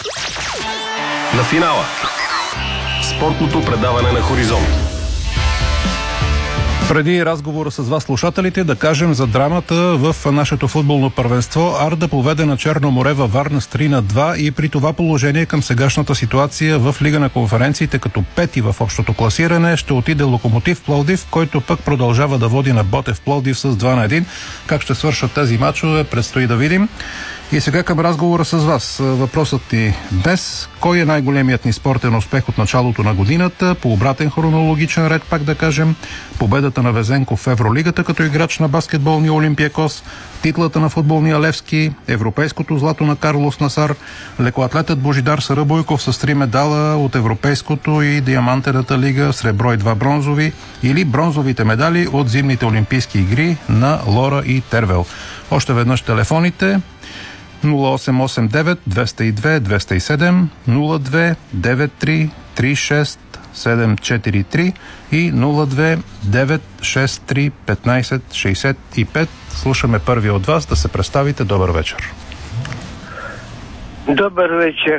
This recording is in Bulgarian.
На финала. Спортното предаване на Хоризонт. Преди разговора с вас, слушателите, да кажем за драмата в нашето футболно първенство. Арда поведе на Черно море във Варна с 3-2 и при това положение към сегашната ситуация в Лига на конференциите като пети в общото класиране ще отиде Локомотив Пловдив, който пък продължава да води на Ботев Пловдив с 2-1. Как ще свършат тези мачове, предстои да видим. И сега към разговора с вас. Въпросът ни днес: кой е най-големият ни спортен успех от началото на годината? По обратен хронологичен ред, пак да кажем: победата на Везенков в Евролигата като играч на баскетболния Олимпиакос, титлата на футболния Левски, европейското злато на Карлос Насар, лекоатлетът Божидар Сарабойков с 3 медала от европейското и диамантената лига, сребро и 2 бронзови, или бронзовите медали от зимните олимпийски игри на Лора и Тервел. Още веднъж телефоните: 0889 202 207, 02 93 36 743 и 02 963 15 65. Слушаме първи от вас. Да се представите. Добър вечер. Добър вечер.